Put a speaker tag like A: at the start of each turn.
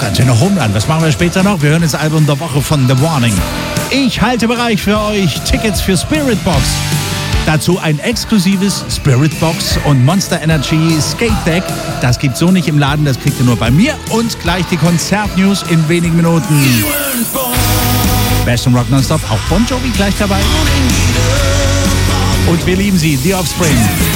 A: ganz schöner Home Run. Was machen wir später noch? Wir hören das Album der Woche von The Warning. Ich halte bereit für euch Tickets für Spirit Box. Dazu ein exklusives Spirit Box und Monster Energy Skate Deck. Das gibt's so nicht im Laden, das kriegt ihr nur bei mir. Und gleich die Konzertnews in wenigen Minuten. Best Rock Nonstop, auch Bon Jovi gleich dabei. Und wir lieben sie, The Offspring.